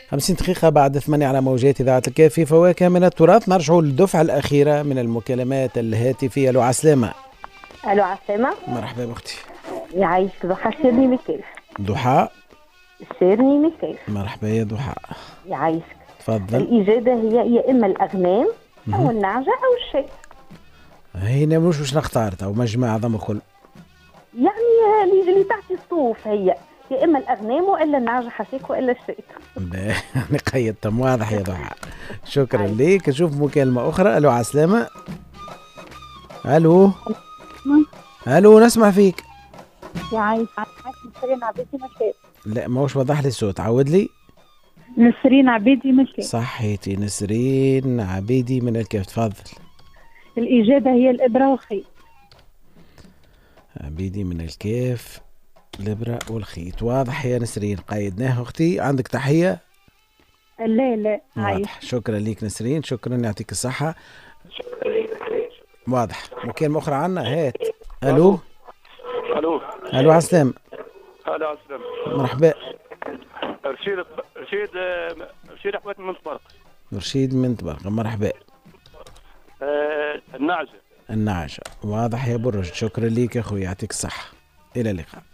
50 دقيقة بعد 8 على موجات إذاعة الكافي، فواكه من التراث. نرجع للدفعة الأخيرة من المكالمات الهاتفية. ألو عسلامة. الو عسلامة. مرحبا بأختي. يعيشك ضحى الشيرني من الكيف. ضحى الشيرني من الكيف. مرحبا يا ضحى. يعيشك. تفضل. الإجابة هي يا إما الأغنام أو النعجة أو الشاي. هنا مش باش نختار أو مجمع ضم كل. يعني اللي تعطي الصوف هي يا إما الأغنام وإلا النعجة حسيك وإلا الشاي. يعني قيدتم واضح يا ضحى. شكرا ليك. نشوف مكالمة أخرى. ألو عسلامة. ألو ألو نسمع فيك. يعيشك. نسرين عبيدي من الكيف. لا ما هوش وضح لي الصوت، عود لي. نسرين عبيدي من الكيف. صحيتي نسرين عبيدي من الكيف. تفضل. الإجابة هي الإبرة والخيط. عبيدي من الكيف، الإبرة والخيط. واضح يا نسرين، قيدناها. أختي عندك تحية؟ لا واضح. شكرا ليك نسرين، شكرا، يعطيك الصحة. واضح. مكالمة أخرى عنا. هات. ألو ألو عسلام. هلا عسلام. مرحبا. رشيد أحمد من طبرق. رشيد من طبرق. مرحبا. النعجة. النعجة. واضح يا برج. شكرا ليك يا أخوي، يعطيك الصحة. إلى اللقاء.